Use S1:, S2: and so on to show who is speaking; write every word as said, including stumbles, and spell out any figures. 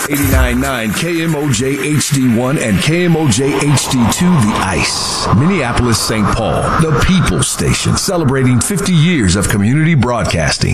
S1: eighty-nine point nine K M O J H D one and K M O J H D two, The Ice. Minneapolis, Saint Paul, the People Station, celebrating fifty years of community broadcasting.